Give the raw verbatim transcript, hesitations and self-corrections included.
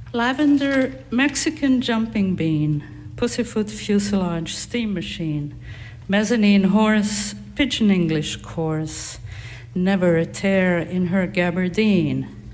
Lavender, Mexican jumping bean, pussyfoot fuselage steam machine, mezzanine horse, pigeon English course, never a tear in her gabardine.